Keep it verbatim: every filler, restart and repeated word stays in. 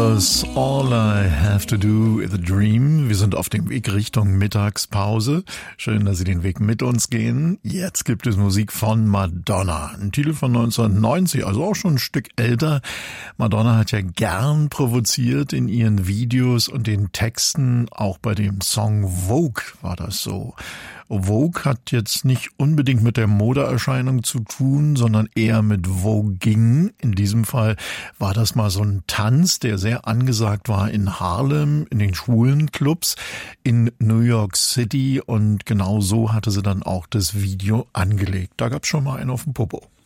Brothers, All I Have to Do is a Dream. Wir sind auf dem Weg Richtung Mittagspause. Schön, dass Sie den Weg mit uns gehen. Jetzt gibt es Musik von Madonna. Ein Titel von neunzehnhundertneunzig, also auch schon ein Stück älter. Madonna hat ja gern provoziert in ihren Videos und den Texten. Auch bei dem Song Vogue war das so. Vogue hat jetzt nicht unbedingt mit der Modeerscheinung zu tun, sondern eher mit Voguing. In diesem Fall war das mal so ein Tanz, der sehr angesagt war in Harlem, in den schwulen Clubs in New York City, und genau so hatte sie dann auch das Video angelegt. Da gab's schon mal einen auf dem Popo.